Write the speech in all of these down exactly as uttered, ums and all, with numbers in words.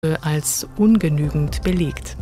als ungenügend belegt.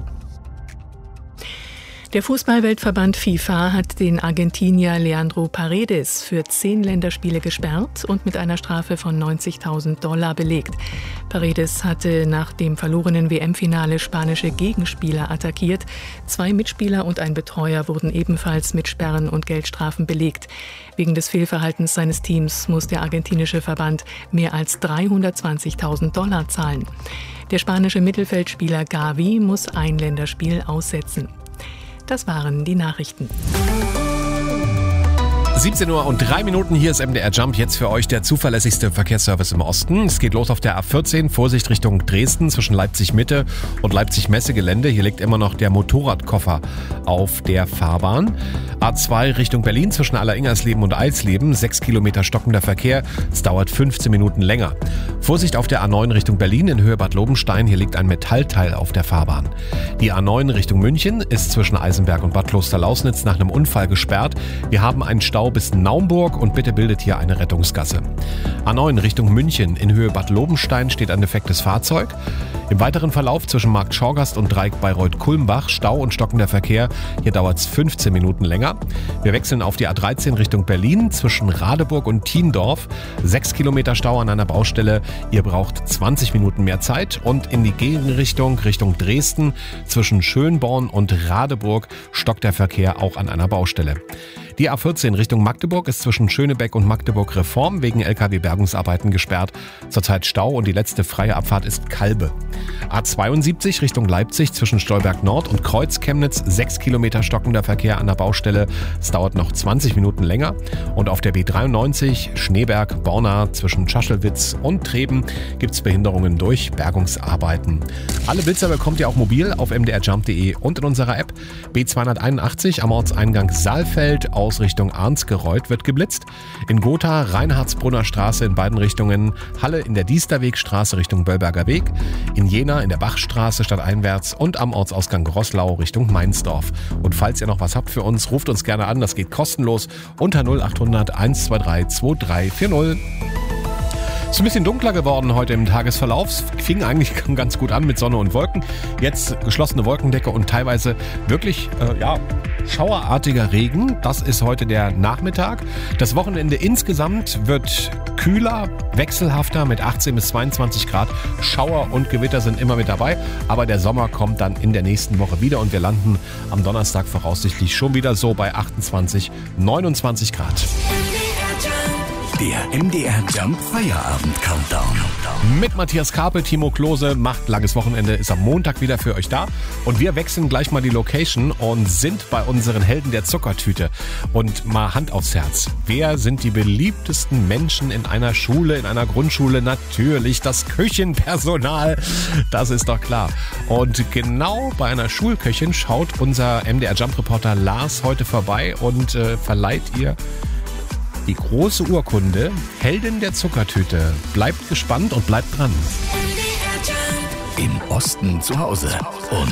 Der Fußballweltverband FIFA hat den Argentinier Leandro Paredes für zehn Länderspiele gesperrt und mit einer Strafe von neunzigtausend Dollar belegt. Paredes hatte nach dem verlorenen W M-Finale spanische Gegenspieler attackiert. Zwei Mitspieler und ein Betreuer wurden ebenfalls mit Sperren und Geldstrafen belegt. Wegen des Fehlverhaltens seines Teams muss der argentinische Verband mehr als dreihundertzwanzigtausend Dollar zahlen. Der spanische Mittelfeldspieler Gavi muss ein Länderspiel aussetzen. Das waren die Nachrichten. siebzehn Uhr und drei Minuten, hier ist M D R Jump, jetzt für euch der zuverlässigste Verkehrsservice im Osten. Es geht los auf der A vierzehn, Vorsicht Richtung Dresden zwischen Leipzig-Mitte und Leipzig-Messe-Gelände. Hier liegt immer noch der Motorradkoffer auf der Fahrbahn. A zwei Richtung Berlin zwischen Aller-Ingersleben und Eisleben, sechs Kilometer stockender Verkehr. Es dauert fünfzehn Minuten länger. Vorsicht auf der A neun Richtung Berlin in Höhe Bad Lobenstein, hier liegt ein Metallteil auf der Fahrbahn. Die A neun Richtung München ist zwischen Eisenberg und Bad Klosterlausnitz nach einem Unfall gesperrt. Wir haben einen Stau bis Naumburg und bitte bildet hier eine Rettungsgasse. A neun Richtung München in Höhe Bad Lobenstein steht ein defektes Fahrzeug. Im weiteren Verlauf zwischen Markt Schorgast und Dreieck Bayreuth-Kulmbach Stau und stockender Verkehr. Hier dauert es fünfzehn Minuten länger. Wir wechseln auf die A dreizehn Richtung Berlin zwischen Radeburg und Thiendorf. sechs Kilometer Stau an einer Baustelle. Ihr braucht zwanzig Minuten mehr Zeit. Und in die Gegenrichtung Richtung Dresden zwischen Schönborn und Radeburg stockt der Verkehr auch an einer Baustelle. Die A vierzehn Richtung Magdeburg ist zwischen Schönebeck und Magdeburg Reform wegen L K W-Bergungsarbeiten gesperrt. Zurzeit Stau und die letzte freie Abfahrt ist Kalbe. A zweiundsiebzig Richtung Leipzig zwischen Stolberg Nord und Kreuz-Chemnitz, sechs Kilometer stockender Verkehr an der Baustelle. Es dauert noch zwanzig Minuten länger. Und auf der B dreiundneunzig Schneeberg-Borna zwischen Schaschelwitz und Treben gibt es Behinderungen durch Bergungsarbeiten. Alle Blitzer bekommt ihr auch mobil auf m d r jump punkt d e und in unserer App. B zweihunderteinundachtzig am Ortseingang Saalfeld aus Richtung Arnsgereuth wird geblitzt. In Gotha, Reinhardsbrunner Straße in beiden Richtungen, Halle in der Diesterwegstraße Richtung Böllberger Weg, in Jena in der Bachstraße stadteinwärts und am Ortsausgang Roßlau Richtung Mainsdorf. Und falls ihr noch was habt für uns, ruft uns gerne an, das geht kostenlos unter null acht hundert eins zwei drei zwei drei vier null. Es ist ein bisschen dunkler geworden heute im Tagesverlauf. Es fing eigentlich ganz gut an mit Sonne und Wolken. Jetzt geschlossene Wolkendecke und teilweise wirklich äh, ja, schauerartiger Regen. Das ist heute der Nachmittag. Das Wochenende insgesamt wird kühler, wechselhafter mit achtzehn bis zweiundzwanzig Grad. Schauer und Gewitter sind immer mit dabei. Aber der Sommer kommt dann in der nächsten Woche wieder und wir landen am Donnerstag voraussichtlich schon wieder so bei achtundzwanzig, neunundzwanzig Grad. Der M D R Jump Feierabend Countdown. Mit Matthias Karpe, Timo Klose macht langes Wochenende, ist am Montag wieder für euch da. Und wir wechseln gleich mal die Location und sind bei unseren Helden der Zuckertüte. Und mal Hand aufs Herz. Wer sind die beliebtesten Menschen in einer Schule, in einer Grundschule? Natürlich das Küchenpersonal. Das ist doch klar. Und genau bei einer Schulköchin schaut unser M D R Jump Reporter Lars heute vorbei und äh, verleiht ihr die große Urkunde Heldin der Zuckertüte. Bleibt gespannt und bleibt dran. Im Osten zu Hause und